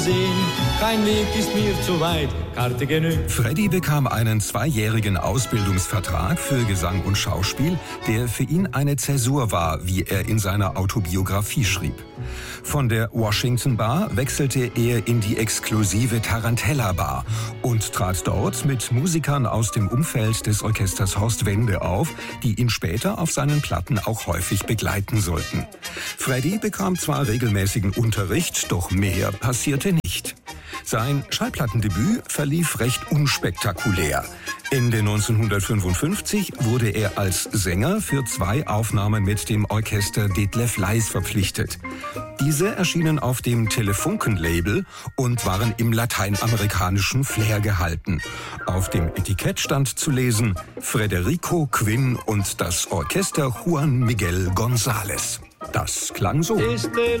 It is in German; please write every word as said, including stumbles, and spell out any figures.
Kein Weg ist mir zu weit, Karte genügt. Freddie bekam einen zweijährigen Ausbildungsvertrag für Gesang und Schauspiel, der für ihn eine Zäsur war, wie er in seiner Autobiografie schrieb. Von der Washington Bar wechselte er in die exklusive Tarantella Bar und trat dort mit Musikern aus dem Umfeld des Orchesters Horst Wende auf, die ihn später auf seinen Platten auch häufig begleiten sollten. Freddie bekam zwar regelmäßigen Unterricht, doch mehr passierte nicht. Sein Schallplattendebüt verlief recht unspektakulär. Ende neunzehnhundertfünfundfünfzig wurde er als Sänger für zwei Aufnahmen mit dem Orchester Detlef Leis verpflichtet. Diese erschienen auf dem Telefunken-Label und waren im lateinamerikanischen Flair gehalten. Auf dem Etikett stand zu lesen Federico Quinn und das Orchester Juan Miguel González. Das klang so.